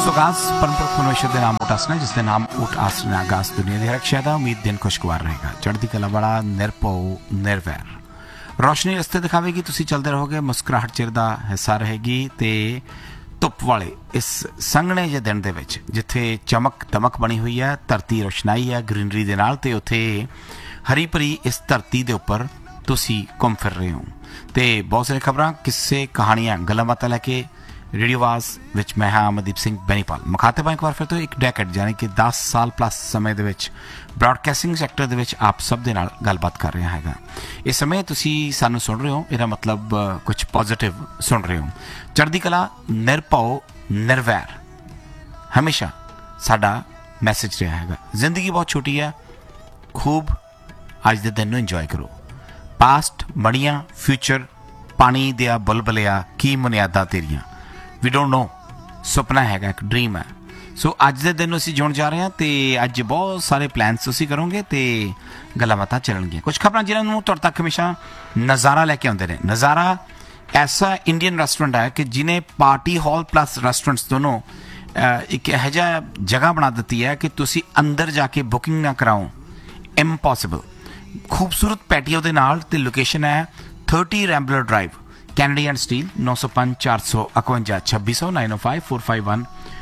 सुगास परमपुरख परमेश्वर के नाम उठ आसना जिसके नाम उठ आसना आगास दुनिया की रक्षा का उम्मीद दिन खुशगवार रहेगा चढ़ती कला वाला निरभव निर्वैर रोशनी रस्ते दिखावेगी तुसी चलते रहोगे मुस्कुराहट चिर दा हिस्सा रहेगी ते धुप वाले इस संघने जे दिन दे विच जिथे चमक दमक बनी हुई है धरती रोशनाई है ग्रीनरी दे नाल ते उत्थे हरी भरी इस धरती दे उपर तुसी घुम फिर रहे हो ते बहुत सारी खबरां किस्से कहानियां गल्लां बातां लैके रेडियो आवाज़ विच मैं हाँ अमरदीप सिंह बेनीपाल मुखातब एक बार फिर तो एक डैकेड यानी कि 10 साल प्लस समय दे विच ब्रॉडकास्टिंग सैक्टर दे विच आप सब दे नाल गलबात कर रहा है। इस समय तुसी सानू सुन रहे हो इसका मतलब कुछ पॉजिटिव सुन रहे हो। चढ़दी कला निरभव निर्वैर हमेशा साडा मैसेज रहा है। जिंदगी बहुत छोटी है, खूब अज दे दिन नूं इंजॉय करो। पास्ट मड़ियां फ्यूचर पानी दिया बुलबुलिया की मुनियादा तेरियां वी डोंट नो सुपना हैगा एक ड्रीम है। सो अज के दिन असीं जिउण जा रहे हैं तो अज बहुत सारे प्लैनस तुसीं करोगे तो गल्लां बातां चलणगियां। कुछ खबरां जिन्हां तुहाडे तक हमेशा नज़ारा लैके आउंदे ने। नज़ारा ऐसा इंडियन रेस्टोरेंट है कि जिन्हें पार्टी हॉल प्लस रेस्टोरेंट्स दोनों एक इहो जिहा जगह बना दी है कि तुसीं अंदर जाके बुकिंग ना कराओ, इम्पॉसिबल। खूबसूरत पैटियो के नाल ते लोकेशन है 30 रैम्बलर ड्राइव कैनेडियन स्टील 905 451 2600 905 451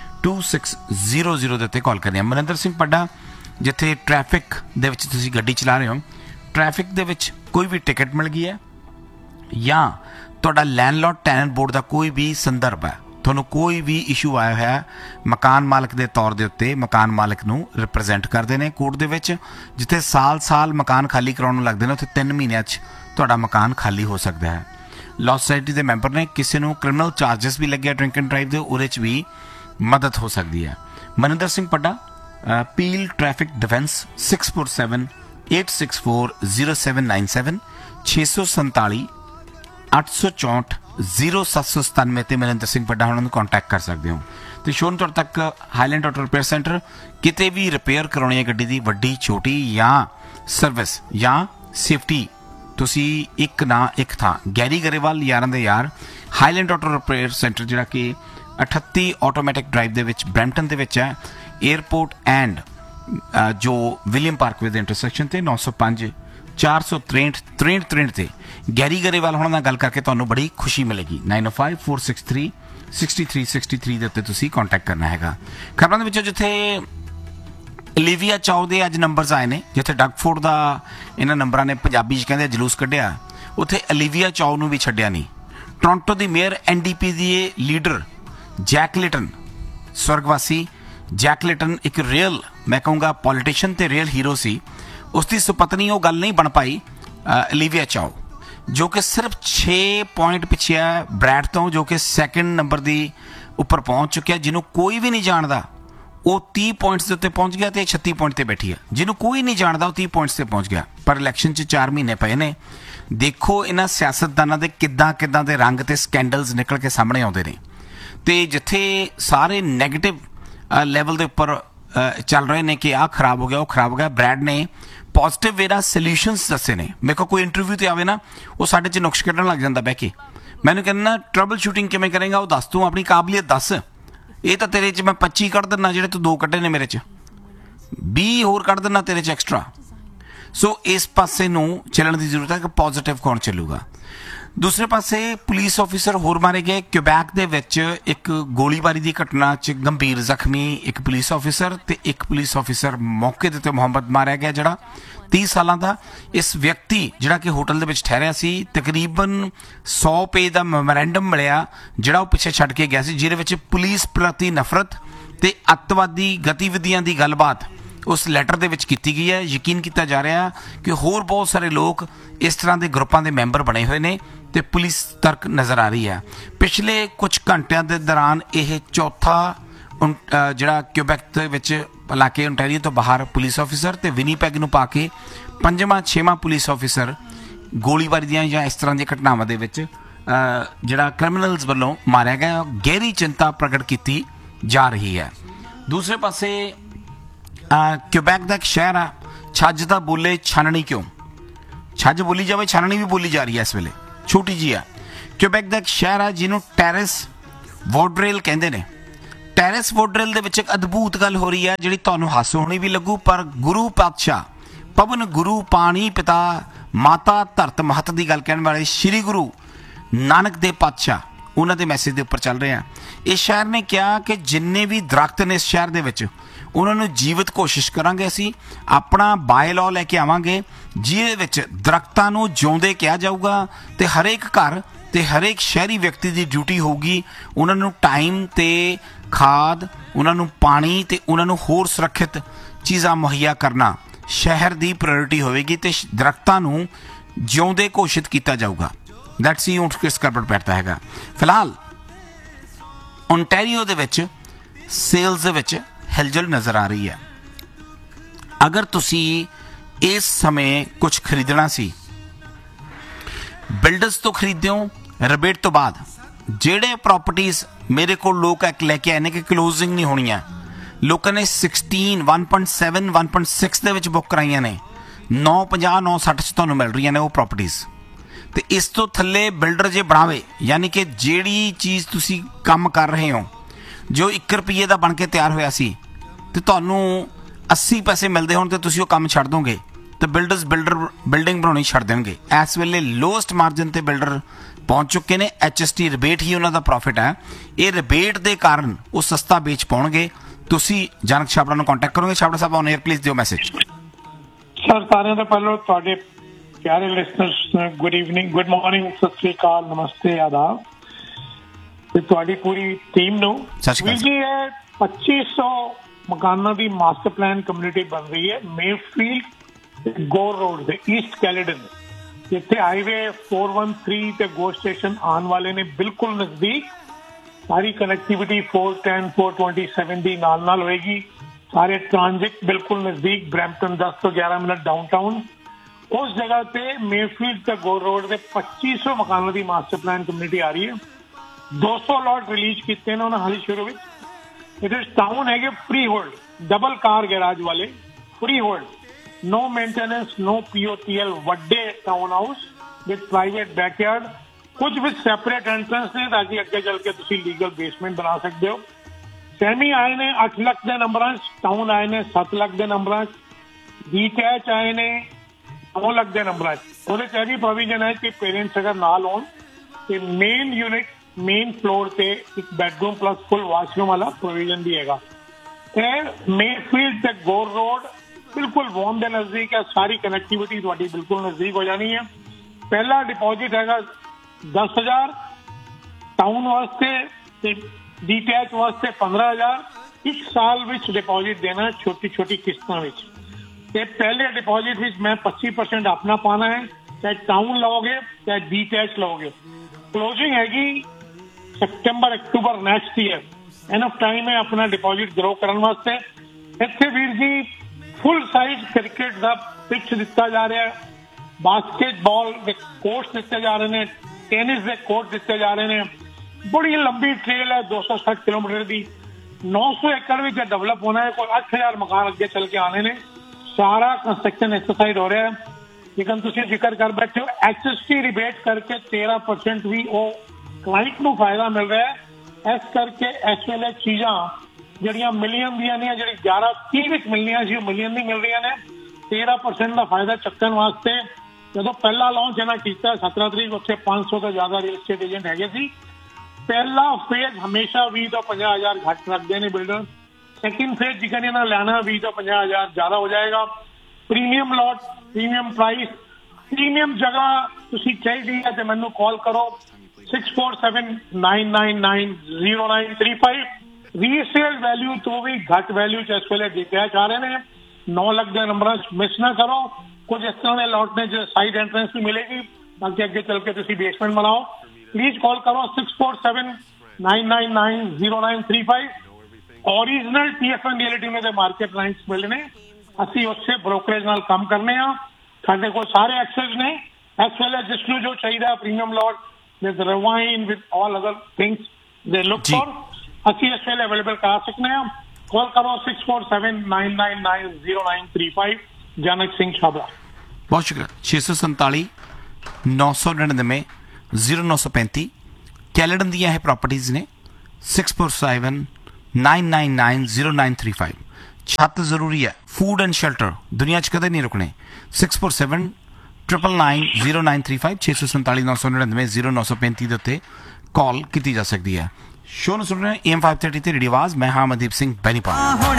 2600 ਦੇ ਉੱਤੇ ਕਾਲ ਕਰਨੀ ਹੈ। ਮਨਿੰਦਰ ਸਿੰਘ ਪੱਡਾ ਜਿੱਥੇ ਟ੍ਰੈਫਿਕ ਦੇ ਵਿੱਚ ਤੁਸੀਂ ਗੱਡੀ ਚਲਾ ਰਹੇ ਹੋ, ਟ੍ਰੈਫਿਕ ਦੇ ਵਿੱਚ ਕੋਈ ਵੀ ਟਿਕਟ ਮਿਲ ਗਈ ਹੈ ਜਾਂ ਤੁਹਾਡਾ ਲੈਂਡਲੋਰਡ ਟੈਨੈਂਟ ਬੋਰਡ ਦਾ ਕੋਈ ਵੀ ਸੰਦਰਭ ਹੈ, ਤੁਹਾਨੂੰ ਕੋਈ ਵੀ ਇਸ਼ੂ ਆਇਆ ਹੋਇਆ ਮਕਾਨ ਮਾਲਕ ਦੇ ਤੌਰ ਦੇ ਉੱਤੇ ਮਕਾਨ ਮਾਲਕ ਨੂੰ ਰਿਪਰੈਜ਼ੈਂਟ ਕਰਦੇ ਨੇ ਕੋਰਟ ਦੇ ਵਿੱਚ। ਜਿੱਥੇ ਸਾਲ ਮਕਾਨ ਖਾਲੀ ਕਰਾਉਣ ਨੂੰ ਲੱਗਦੇ ਨੇ ਉੱਥੇ 3 ਮਹੀਨਿਆਂ 'ਚ ਤੁਹਾਡਾ ਮਕਾਨ ਖਾਲੀ ਹੋ ਸਕਦਾ ਹੈ। ਲਾਅ ਸੋਸਾਇਟੀ ਦੇ ਮੈਂਬਰ ਨੇ ਕਿਸੇ ਨੂੰ ਕ੍ਰਿਮੀਨਲ ਚਾਰਜਸ ਵੀ ਲੱਗੇ ਡਰਿੰਕ ਐਂਡ ਡਰਾਈਵ ਦੇ, ਉਹਦੇ 'ਚ ਵੀ ਮਦਦ ਹੋ ਸਕਦੀ ਹੈ। Maninder Singh Padda peel traffic defence 647 864 0797 647 864 0797 ਤੇ ਮਨਿੰਦਰ ਸਿੰਘ ਪੱਡਾ ਉਹਨਾਂ ਨੂੰ ਕੰਟੈਕਟ ਕਰ ਸਕਦੇ ਹੋ। ਤੇ ਸ਼ੋਅ ਨੂੰ ਤੁਹਾਡੇ ਤੱਕ ਹਾਈਲੈਂਡ ਆਟੋ ਰਿਪੇਅਰ ਸੈਂਟਰ ਕਿਤੇ ਵੀ ਰਿਪੇਅਰ ਕਰਾਉਣੀ ਹੈ ਗੱਡੀ ਦੀ ਵੱਡੀ ਛੋਟੀ ਜਾਂ ਸਰਵਿਸ ਜਾਂ ਸੇਫਟੀ ਤੁਸੀਂ ਇੱਕ ਨਾ ਇੱਕ ਥਾਂ ਗੈਰੀ ਗਰੇਵਾਲ ਯਾਰਾਂ ਦੇ ਯਾਰ ਹਾਈਲੈਂਡ ਆਟੋ ਰਿਪੇਅਰ ਸੈਂਟਰ ਜਿਹੜਾ ਕਿ 38 ਆਟੋਮੈਟਿਕ ਡਰਾਈਵ ਦੇ ਵਿੱਚ ਬਰੈਂਪਟਨ ਦੇ ਵਿੱਚ ਹੈ, ਏਅਰਪੋਰਟ ਐਂਡ ਜੋ ਵਿਲੀਅਮ ਪਾਰਕਵੇ ਦੇ ਇੰਟਰਸੈਕਸ਼ਨ ਤੇ 905 463 63 ਤੇ ਗੈਰੀ ਗਰੇਵਾਲ ਹੋਣਾ ਨਾਲ ਗੱਲ ਕਰਕੇ ਤੁਹਾਨੂੰ ਬੜੀ ਖੁਸ਼ੀ ਮਿਲੇਗੀ। 905 463 6363 ਦੇ ਉੱਤੇ ਤੁਸੀਂ ਕੰਟੈਕਟ ਕਰਨਾ ਹੈਗਾ। ਖਬਰਾਂ ਦੇ ਵਿੱਚੋਂ ਜਿੱਥੇ ਓਲੀਵੀਆ ਚਾਓ ਦੇ ਅੱਜ ਨੰਬਰਸ ਆਏ ਨੇ, ਜਿੱਥੇ ਡਗਫੋਰਡ ਦਾ ਇਹਨਾਂ ਨੰਬਰਾਂ ਨੇ ਪੰਜਾਬੀ 'ਚ ਕਹਿੰਦੇ ਜਲੂਸ ਕੱਢਿਆ, ਉੱਥੇ ਓਲੀਵੀਆ ਚਾਓ ਨੂੰ ਵੀ ਛੱਡਿਆ ਨਹੀਂ। ਟੋਰਾਂਟੋ ਦੀ ਮੇਅਰ NDP ਦੀ ਲੀਡਰ ਜੈਕ ਲਿਟਨ, ਸਵਰਗਵਾਸੀ ਜੈਕ ਲਿਟਨ ਇੱਕ ਰੀਅਲ ਮੈਂ ਕਹੂੰਗਾ ਪੋਲੀਟੀਸ਼ੀਅਨ ਤੇ ਰੀਅਲ ਹੀਰੋ ਸੀ। ਉਸ ਦੀ ਸੁਪਤਨੀ ਉਹ ਗੱਲ ਨਹੀਂ ਬਣ ਪਾਈ ਓਲੀਵੀਆ ਚਾਓ, ਜੋ ਕਿ ਸਿਰਫ 6 ਪੁਆਇੰਟ ਪਿੱਛੇ ਹੈ ਬ੍ਰੈਡ ਤੋਂ, ਜੋ ਕਿ ਸੈਕਿੰਡ ਨੰਬਰ ਦੀ ਉੱਪਰ ਪਹੁੰਚ ਚੁੱਕਿਆ। ਜਿਹਨੂੰ ਕੋਈ ਵੀ ਨਹੀਂ ਜਾਣਦਾ ਉਹ 30 ਪੁਆਇੰਟਸ ਦੇ ਉੱਤੇ ਪਹੁੰਚ ਗਿਆ ਤੇ 36 ਪੁਆਇੰਟ ਤੇ ਬੈਠੀ ਹੈ। ਜਿਹਨੂੰ ਕੋਈ ਨਹੀਂ ਜਾਣਦਾ ਉਹ 30 ਪੁਆਇੰਟਸ ਤੇ ਪਹੁੰਚ ਗਿਆ। ਪਰ ਇਲੈਕਸ਼ਨ 'ਚ 4 ਮਹੀਨੇ ਪਏ ਨੇ। ਦੇਖੋ ਇਹਨਾਂ ਸਿਆਸਤਦਾਨਾਂ ਦੇ ਕਿੱਦਾਂ ਦੇ ਰੰਗ ਤੇ ਸਕੈਂਡਲਸ ਨਿਕਲ ਕੇ ਸਾਹਮਣੇ ਆਉਂਦੇ ਨੇ। ਤੇ ਜਿੱਥੇ ਸਾਰੇ ਨੈਗੇਟਿਵ ਲੈਵਲ ਦੇ ਉੱਪਰ ਚੱਲ ਰਹੇ ਨੇ ਕਿ ਆਹ ਖਰਾਬ ਹੋ ਗਿਆ ਉਹ ਖਰਾਬ ਹੋ ਗਿਆ, ਬ੍ਰੈਡ ਨੇ ਪੋਜ਼ੀਟਿਵ ਵੇ ਨਾਲ ਸੋਲਿਊਸ਼ਨਸ ਦੱਸੇ ਨੇ। ਮੇਰੇ ਕੋਲ ਕੋਈ ਇੰਟਰਵਿਊ ਤੇ ਆਵੇ ਨਾ ਉਹ ਸਾਡੇ 'ਚ ਨੁਕਸ ਕੱਢਣ ਲੱਗ ਜਾਂਦਾ ਬਹਿ ਕੇ। ਮੈਨੂੰ ਕਹਿੰਦਾ ਟਰਬਲ ਸ਼ੂਟਿੰਗ ਕਿਵੇਂ ਕਰੇਗਾ ਉਹ ਦੱਸ, ਤੂੰ ਆਪਣੀ ਕਾਬਲੀਅਤ ਦੱਸ। ਇਹ ਤਾਂ ਤੇਰੇ 'ਚ ਮੈਂ 25 ਕੱਢ ਦਿੰਦਾ ਜਿਹੜੇ ਤੂੰ 2 ਕੱਢੇ ਨੇ, ਮੇਰੇ 'ਚ 20 ਹੋਰ ਕੱਢ ਦਿੰਦਾ ਤੇਰੇ 'ਚ ਐਕਸਟਰਾ। ਸੋ ਇਸ ਪਾਸੇ ਨੂੰ ਚੱਲਣ ਦੀ ਜ਼ਰੂਰਤ ਹੈ ਕਿ ਪੋਜ਼ੀਟਿਵ ਕੌਣ ਚੱਲੂਗਾ। ਦੂਸਰੇ ਪਾਸੇ ਪੁਲਿਸ ਆਫਿਸਰ ਹੋਰ ਮਾਰੇ ਗਏ। ਕਿਊਬੈਕ ਦੇ ਵਿੱਚ ਇੱਕ ਗੋਲੀਬਾਰੀ ਦੀ ਘਟਨਾ 'ਚ ਗੰਭੀਰ ਜ਼ਖਮੀ ਇੱਕ ਪੁਲਿਸ ਆਫਿਸਰ ਤੇ ਇੱਕ ਪੁਲਿਸ ਆਫਿਸਰ ਮੌਕੇ ਦੇ ਉੱਤੇ ਮੁਹੰਮਦ ਮਾਰਿਆ ਗਿਆ, ਜਿਹੜਾ 30 ਸਾਲਾਂ ਦਾ। ਇਸ ਵਿਅਕਤੀ ਜਿਹੜਾ ਕਿ ਹੋਟਲ ਦੇ ਵਿੱਚ ਠਹਿਰਿਆ ਸੀ, ਤਕਰੀਬਨ 100 ਪੇਜ ਦਾ ਮੈਮੋਰੈਂਡਮ ਮਿਲਿਆ ਜਿਹੜਾ ਉਹ ਪਿੱਛੇ ਛੱਡ ਕੇ ਗਿਆ ਸੀ, ਜਿਹਦੇ ਵਿੱਚ ਪੁਲਿਸ ਪ੍ਰਤੀ ਨਫ਼ਰਤ ਤੇ ਅੱਤਵਾਦੀ ਗਤੀਵਿਧੀਆਂ ਦੀ ਗੱਲਬਾਤ ਉਸ ਲੈਟਰ ਦੇ ਵਿੱਚ ਕੀਤੀ ਗਈ ਹੈ। ਯਕੀਨ ਕੀਤਾ ਜਾ ਰਿਹਾ ਕਿ ਹੋਰ ਬਹੁਤ ਸਾਰੇ ਲੋਕ ਇਸ ਤਰ੍ਹਾਂ ਦੇ ਗਰੁੱਪਾਂ ਦੇ ਮੈਂਬਰ ਬਣੇ ਹੋਏ ਨੇ ਤੇ ਪੁਲਿਸ ਤਰਕ ਨਜ਼ਰ ਆ ਰਹੀ ਹੈ। ਪਿਛਲੇ ਕੁਝ ਘੰਟਿਆਂ ਦੇ ਦੌਰਾਨ ਇਹ ਚੌਥਾ ਜਿਹੜਾ ਕਿਊਬੈਕ ਦੇ ਵਿੱਚ ਇਲਾਕੇ ਓਨਟਾਰੀਓ ਤੋਂ ਬਾਹਰ ਪੁਲਿਸ ਆਫਿਸਰ ਤੇ ਵਿਨੀਪੈਗ ਨੂੰ ਪਾ ਕੇ 5ਵਾਂ 6ਵਾਂ ਪੁਲਿਸ ਆਫਿਸਰ ਗੋਲੀਬਾਰੀ ਦੀਆਂ ਜਾਂ ਇਸ ਤਰ੍ਹਾਂ ਦੀਆਂ ਘਟਨਾਵਾਂ ਦੇ ਵਿੱਚ ਜਿਹੜਾ ਕ੍ਰਿਮੀਨਲਸ ਵੱਲੋਂ ਮਾਰਿਆ ਗਿਆ। ਗਹਿਰੀ ਚਿੰਤਾ ਪ੍ਰਗਟ ਕੀਤੀ ਜਾ ਰਹੀ ਹੈ। ਦੂਸਰੇ ਪਾਸੇ ਕਿਊਬੈਕ ਦਾ ਇੱਕ ਸ਼ਹਿਰ ਆ, ਛੱਜ ਦਾ ਬੋਲੇ ਛਾਨਣੀ ਕਿਉਂ, ਛੱਜ ਬੋਲੀ ਜਾਵੇ ਛਾਨਣੀ ਵੀ ਬੋਲੀ ਜਾ ਰਹੀ ਹੈ ਇਸ ਵੇਲੇ, ਛੋਟੀ ਜੀ ਆ। ਕਿਊਬੈਕ ਦਾ ਇੱਕ ਸ਼ਹਿਰ ਆ ਜਿਹਨੂੰ ਟੈਰਿਸ ਵਾਰਡਰੇਲ ਕਹਿੰਦੇ ਨੇ। ਟੈਰੇਸ ਵੋਡਰਿਲ ਦੇ ਵਿੱਚ ਇੱਕ ਅਦਭੁਤ ਗੱਲ ਹੋ ਰਹੀ ਹੈ ਜਿਹੜੀ ਤੁਹਾਨੂੰ ਹਾਸੋ ਹੋਣੀ ਵੀ ਲੱਗੂ, ਪਰ ਗੁਰੂ ਪਾਤਸ਼ਾਹ ਪਵਨ ਗੁਰੂ ਪਾਣੀ ਪਿਤਾ ਮਾਤਾ ਧਰਤ ਮਹਤ ਦੀ ਗੱਲ ਕਹਿਣ ਵਾਲੇ ਸ਼੍ਰੀ ਗੁਰੂ ਨਾਨਕ ਦੇਵ ਪਾਤਸ਼ਾਹ ਉਹਨਾਂ ਦੇ ਮੈਸੇਜ ਦੇ ਉੱਪਰ ਚੱਲ ਰਹੇ ਆ। ਇਸ ਸ਼ਹਿਰ ਨੇ ਕਿਹਾ ਕਿ ਜਿੰਨੇ ਵੀ ਦਰਖਤ ਨੇ ਇਸ ਸ਼ਹਿਰ ਦੇ ਵਿੱਚ ਉਹਨਾਂ ਨੂੰ ਜੀਵਤ ਕੋਸ਼ਿਸ਼ ਕਰਾਂਗੇ, ਅਸੀਂ ਆਪਣਾ ਬਾਏ ਲਾਅ ਲੈ ਕੇ ਆਵਾਂਗੇ ਜਿਹਦੇ ਵਿੱਚ ਦਰਖਤਾਂ ਨੂੰ ਜਿਉਂਦੇ ਕਿਹਾ ਜਾਊਗਾ ਤੇ ਹਰੇਕ ਘਰ ਤੇ ਹਰੇਕ ਸ਼ਹਿਰੀ ਵਿਅਕਤੀ ਦੀ ਡਿਊਟੀ ਹੋਊਗੀ ਉਹਨਾਂ ਨੂੰ ਟਾਈਮ ਤੇ ਖਾਦ, ਉਹਨਾਂ ਨੂੰ ਪਾਣੀ ਤੇ ਉਹਨਾਂ ਨੂੰ ਹੋਰ ਸੁਰੱਖਿਅਤ ਚੀਜ਼ਾਂ ਮੁਹੱਈਆ ਕਰਨਾ ਸ਼ਹਿਰ ਦੀ ਪ੍ਰਾਇੋਰਟੀ ਹੋਵੇਗੀ ਤੇ ਦਰਖਤਾਂ ਨੂੰ ਜਿਉਂਦੇ ਘੋਸ਼ਿਤ ਕੀਤਾ ਜਾਊਗਾ। ਲੈਟਸ ਸੀ ਹੁਣ ਕਿਸ ਕਰ ਬੈਠਦਾ ਹੈਗਾ। ਫਿਲਹਾਲ ਓਨਟਾਰੀਓ ਦੇ ਵਿੱਚ ਸੇਲਸ ਦੇ ਵਿੱਚ ਹਿਲਜੁਲ ਨਜ਼ਰ ਆ ਰਹੀ ਹੈ। ਅਗਰ ਤੁਸੀਂ ਇਸ ਸਮੇਂ ਕੁਝ ਖਰੀਦਣਾ ਸੀ, ਬਿਲਡਰਸ ਤੋਂ ਖਰੀਦਦੇ ਹੋ ਰਿਬੇਟ ਤੋਂ ਬਾਅਦ, ਜਿਹੜੇ ਪ੍ਰਾਪਰਟੀਜ਼ ਮੇਰੇ ਕੋਲ ਲੋਕ ਲੈ ਕੇ ਆਏ ਨੇ ਕਿ ਕਲੋਜ਼ਿੰਗ ਨਹੀਂ ਹੋਣੀਆਂ, ਲੋਕਾਂ ਨੇ 16, 1.7, 1.6 ਦੇ ਵਿੱਚ ਬੁੱਕ ਕਰਾਈਆਂ ਨੇ, 950, 960 'ਚ ਤੁਹਾਨੂੰ ਮਿਲ ਰਹੀਆਂ ਨੇ ਉਹ ਪ੍ਰਾਪਰਟੀਜ਼। ਤੇ ਇਸ ਤੋਂ ਥੱਲੇ ਬਿਲਡਰ ਜੇ ਬਣਾਵੇ, ਯਾਨੀ ਕਿ ਜਿਹੜੀ ਚੀਜ਼ ਤੁਸੀਂ ਕੰਮ ਕਰ ਰਹੇ ਹੋ ਜੋ 1 ਰੁਪਈਏ ਦਾ ਬਣ ਕੇ ਤਿਆਰ ਹੋਇਆ ਸੀ ਤੇ ਤੁਹਾਨੂੰ 80 ਪੈਸੇ ਮਿਲਦੇ ਹੋਣ ਤੇ ਤੁਸੀਂ ਉਹ ਕੰਮ ਛੱਡ ਦੋਗੇ ਤੇ ਬਿਲਡਿੰਗ ਬਣਾਉਣੀ ਛੱਡ ਦੇਣਗੇ। ਇਸ ਵੇਲੇ ਲੋਐਸਟ ਮਾਰਜਨ ਤੇ ਬਿਲਡਰ ਪਹੁੰਚ ਚੁੱਕੇ ਨੇ। HST ਰਿਬੇਟ ਹੀ ਉਹਨਾਂ ਦਾ ਪ੍ਰੋਫਿਟ ਹੈ। ਇਹ ਰਿਬੇਟ ਦੇ ਕਾਰਨ ਉਹ ਸਸਤਾ ਵੇਚ ਪਾਉਣਗੇ। ਤੁਸੀਂ ਜਨਕ ਛਾਬੜਾ ਨੂੰ ਕੰਟੈਕਟ ਕਰੋਗੇ। ਛਾਬੜਾ ਸਾਹਿਬ ਔਨ 에ਅਰ ਪਲੀਜ਼ ਦਿਓ ਮੈਸੇਜ। ਸਰ ਸਾਰਿਆਂ ਤੋਂ ਪਹਿਲਾਂ ਤੁਹਾਡੇ ਪਿਆਰੇ listeners good evening, good morning, Sat Sri ਅਕਾਲ, ਨਮਸਤੇ, ਆਦਾਬ ਤੇ ਤੁਹਾਡੀ ਪੂਰੀ ਟੀਮ ਨੂੰ। ਵੀਰ ਜੀ ਇਹ 2500 ਮਕਾਨਾਂ ਦੀ ਮਾਸਟਰ ਪਲਾਨ ਕਮਿਊਨਿਟੀ ਬਣ ਰਹੀ ਹੈ ਮੇਫੀਲਡ ਗੋਰ ਰੋਡ ਦੇ ਈਸਟ ਕੈਲੇਡਨ, ਜਿੱਥੇ ਹਾਈਵੇ 413 ਤੇ ਗੋ ਸਟੇਸ਼ਨ ਆਉਣ ਵਾਲੇ ਨੇ, ਬਿਲਕੁਲ ਨਜ਼ਦੀਕ। ਸਾਰੀ ਕਨੈਕਟੀਵਿਟੀ 410, 427 ਦੀ ਨਾਲ ਹੋਏਗੀ। ਸਾਰੇ ਟ੍ਰਾਂਜਿਟ ਬਿਲਕੁਲ ਨਜ਼ਦੀਕ, ਬਰੈਂਪਟਨ 10 ਤੋਂ 11 ਮਿੰਟ ਡਾਊਨਟਾਊਨ। ਉਸ ਜਗ੍ਹਾ ਤੇ ਮੇਫੀਲਡ ਤੇ ਗੋਰ ਰੋਡ ਦੇ 2500 ਮਕਾਨਾਂ ਦੀ ਮਾਸਟਰ ਪਲਾਨ ਕਮਿਊਨਿਟੀ ਆ ਰਹੀ ਹੈ। 200 ਲੋਟ ਰਿਲੀਜ਼ ਕੀਤੇ ਨੇ ਉਹਨਾਂ ਹਾਲੇ ਸ਼ੁਰੂ ਵਿੱਚ। ਇਹਦੇ ਟਾਊਨ ਹੈਗੇ ਫ੍ਰੀ ਹੋਲਡ, ਡਬਲ ਕਾਰ ਗੈਰਾਜ ਵਾਲੇ, ਫ੍ਰੀ ਹੋਲਡ, ਨੋ ਮੇਨਟੇਨੈਂਸ, ਨੋ POTL, ਵੱਡੇ town house with private backyard, ਕੁਝ ਵਿੱਚ ਸੈਪਰੇਟ ਐਂਟਰੈਂਸ ਨੇ ਤਾਂ ਕਿ ਅੱਗੇ ਚੱਲ ਕੇ ਤੁਸੀਂ ਲੀਗਲ ਬੇਸਮੈਂਟ ਬਣਾ ਸਕਦੇ ਹੋ। ਸੈਮੀ ਆਏ ਨੇ 8 ਲੱਖ ਦੇ ਨੰਬਰਾਂ 'ਚ, ਟਾਊਨ ਆਏ ਨੇ 7 ਲੱਖ ਦੇ ਨੰਬਰਾਂ 'ਚ, ਡੀਟੈਚ ਆਏ ਨੇ 9 ਲੱਖ ਦੇ ਨੰਬਰਾਂ 'ਚ। ਉਹਦੇ 'ਚ ਇਹ ਵੀ ਪ੍ਰੋਵੀਜ਼ਨ ਹੈ ਕਿ ਪੇਰੈਂਟਸ ਅਗਰ ਨਾਲ ਹੋਣ ਤੇ ਮੇਨ ਯੂਨਿਟ ਮੇਨ ਫਲੋਰ ਤੇ ਇੱਕ ਬੈਡਰੂਮ ਪਲੱਸ ਫੁੱਲ ਵਾਸ਼ਰੂਮ ਵਾਲਾ ਪ੍ਰੋਵੀਜ਼ਨ ਵੀ ਹੈਗਾ। ਤੇ ਮੇਫੀਲਡ ਤੇ ਗੋਰ ਰੋਡ ਬਿਲਕੁਲ ਵੌਨ ਦੇ ਨਜ਼ਦੀਕ ਹੈ। ਸਾਰੀ ਕਨੈਕਟੀਵਿਟੀ ਤੁਹਾਡੀ ਬਿਲਕੁਲ ਨਜ਼ਦੀਕ ਹੋ ਜਾਣੀ ਹੈ। ਪਹਿਲਾ ਡਿਪੋਜ਼ਿਟ ਹੈਗਾ 10,000 ਟਾਊਨ ਵਾਸਤੇ ਤੇ ਡੀਟੈਚ ਵਾਸਤੇ 15,000। 1 ਸਾਲ ਵਿੱਚ ਡਿਪੋਜ਼ਿਟ ਦੇਣਾ ਛੋਟੀ ਛੋਟੀ ਕਿਸ਼ਤਾਂ ਵਿੱਚ। ਤੇ ਪਹਿਲੇ ਡਿਪੋਜ਼ਿਟ ਵਿੱਚ ਮੈਂ 25% ਆਪਣਾ ਪਾਣਾ ਹੈ, ਚਾਹੇ ਟਾਊਨ ਲਓਗੇ ਚਾਹੇ ਡੀਟੈਚ ਲਓਗੇ। ਕਲੋजिंग ਹੈਗੀ September October next year. Enough time ਹੈ ਆਪਣਾ ਡਿਪੋਜ਼ਿਟ ਗਰੋ ਕਰਨ ਵਾਸਤੇ। ਇੱਥੇ ਵੀਰ ਜੀ ਫੁੱਲ ਸਾਈਜ਼ ਕ੍ਰਿਕਟ ਦਾ ਪਿਚ ਦਿੱਤਾ ਜਾ ਰਿਹਾ ਹੈ, ਬਾਸਕਟਬਾਲ ਦੇ ਕੋਰਟ ਦਿੱਤੇ ਜਾ ਰਹੇ ਨੇ, ਟੈਨਿਸ ਦੇ ਕੋਰਟ ਦਿੱਤੇ ਜਾ ਰਹੇ ਨੇ। ਬੜੀ ਲੰਬੀ ਟ੍ਰੇਲ ਹੈ 260 ਕਿਲੋਮੀਟਰ ਦੀ। 900 ਏਕੜ ਵਿੱਚ ਡਿਵੈਲਪ ਹੋਣਾ ਹੈ। ਕੋਈ 8000 ਮਕਾਨ ਅੱਗੇ ਚੱਲ ਕੇ ਆਣੇ ਨੇ। ਸਾਰਾ ਕੰਸਟਰਕਸ਼ਨ ਐਕਸਰਸਾਈਜ਼ ਹੋ ਰਿਹਾ ਹੈ। ਲੇਕਿਨ ਤੁਸੀਂ ਜ਼ਿਕਰ ਕਰ ਬੈਠੇ ਹੋ HST ਰਿਬੇਟ ਕਰਕੇ 13% ਵੀ ਉਹ ਕਲਾਇੰਟ ਨੂੰ ਫਾਇਦਾ ਮਿਲ ਰਿਹਾ ਹੈ। ਇਸ ਕਰਕੇ ਇਸ ਵੇਲੇ ਚੀਜ਼ਾਂ ਜਿਹੜੀਆਂ ਮਿਲੀਅਨ ਦੀਆਂ ਨੇ, ਜਿਹੜੀ 11-30 ਵਿੱਚ ਮਿਲਣੀਆਂ ਸੀ ਉਹ ਮਿਲੀਅਨ ਨਹੀਂ ਮਿਲ ਰਹੀਆਂ ਨੇ। 13% ਦਾ ਫਾਇਦਾ ਚੱਕਣ ਵਾਸਤੇ ਜਦੋਂ ਪਹਿਲਾ ਲਾਂਚ ਇਹਨਾਂ ਕੀਤਾ 17 ਤਰੀਕ, ਉੱਥੇ 500 ਤੋਂ ਜ਼ਿਆਦਾ ਰੀਅਲ estate ਏਜੰਟ ਹੈਗੇ ਸੀ। ਪਹਿਲਾ ਫੇਜ਼ ਹਮੇਸ਼ਾ 20 ਤੋਂ 50,000 ਘੱਟ ਰੱਖਦੇ ਨੇ ਬਿਲਡਰ। ਸੈਕਿੰਡ ਫੇਜ਼ ਜਿਕਨ ਇਹਨਾਂ ਲੈਣਾ 20 ਤੋਂ 50,000 ਜ਼ਿਆਦਾ ਹੋ ਜਾਏਗਾ। ਪ੍ਰੀਮੀਅਮ ਲੋਟ, ਪ੍ਰੀਮੀਅਮ ਪ੍ਰਾਈਸ, ਪ੍ਰੀਮੀਅਮ ਜਗ੍ਹਾ ਤੁਸੀਂ ਚਾਹੀਦੀ ਹੈ ਤੇ ਮੈਨੂੰ ਕਾਲ ਕਰੋ 6479990935। ਰੀਸੇਲ ਵੈਲਿਊ ਤੋਂ ਵੀ ਘੱਟ ਵੈਲਿਊ 'ਚ ਇਸ ਵੇਲੇ ਡਿਟੈਚ ਆ ਰਹੇ ਨੇ। 9 ਲੱਖ ਦੇ ਨੰਬਰਾਂ 'ਚ ਮਿਸ ਨਾ ਕਰੋ। ਕੁਝ ਇਸ ਤਰ੍ਹਾਂ ਦੇ ਲੋਟ ਨੇ ਜੋ ਸਾਈਡ ਐਂਟਰੈਂਸ ਵੀ ਮਿਲੇਗੀ ਤਾਂ ਕਿ ਅੱਗੇ ਚੱਲ ਕੇ ਤੁਸੀਂ ਬੇਸਮੈਂਟ ਬਣਾਓ। ਪਲੀਜ਼ ਕਾਲ ਕਰੋ 6479990935। ओरिजिनल TFN रियलिटी में मार्केट लाइन्स मिलने, ਅਸੀਂ ਉਸੇ ਬ੍ਰੋਕਰੇਜ ਨਾਲ ਕੰਮ ਕਰਨੇ ਆ। ਸਾਡੇ ਕੋਲ ਸਾਰੇ ਐਕਸੈਸ ਨੇ। ਇਸ ਵੇਲੇ ਜਿਸ ਨੂੰ ਜੋ ਚਾਹੀਦਾ premium lot with ਰਿਵਾਈਨ with all other things ਦੇ ਲੁੱਕ ਫॉर, ਅਸੀਂ ਇਸ ਵੇਲੇ ਅਵੇਲੇਬਲ ਕਰਾ ਸਕਨੇ ਆ। ਕਾਲ ਕਰੋ 6479990935। ਜਨਕ ਸਿੰਘ ਛਾਬੜਾ। ਬਹੁਤ ਸ਼ੁਕਰੀਆ। 647 999 0935 ਕੈਲੇਡਨ ਦੀਆਂ ਇਹ ਪ੍ਰਾਪਰਟੀਜ਼ ਨੇ। 647 9990935। ਛੱਤ ਜ਼ਰੂਰੀ ਹੈ, ਫੂਡ ਐਂਡ ਸ਼ੈਲਟਰ ਦੁਨੀਆ 'ਚ ਕਦੇ ਨਹੀਂ ਰੁਕਣੇ। 6479990935 647-999-0935 ਦੇ ਉੱਤੇ ਕਾਲ ਕੀਤੀ ਜਾ ਸਕਦੀ ਹੈ। ਸ਼ੋਅ ਨੂੰ ਸੁਣ ਰਹੇ AM 530 ਤੇ ਰੇਡੀਓ ਆਵਾਜ਼। ਮੈਂ ਹਾਂ ਮਨਦੀਪ ਸਿੰਘ ਬੈਨੀਪਾਲ।